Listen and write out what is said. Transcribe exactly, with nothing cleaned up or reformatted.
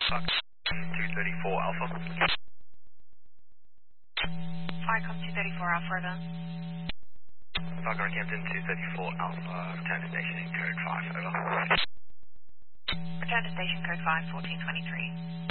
Fuck. two thirty-four Alpha. Icom two thirty-four Alpha, over. Fuck, Northampton two thirty-four Alpha. Return to station in code five, over. Return to station code five, fourteen twenty-three.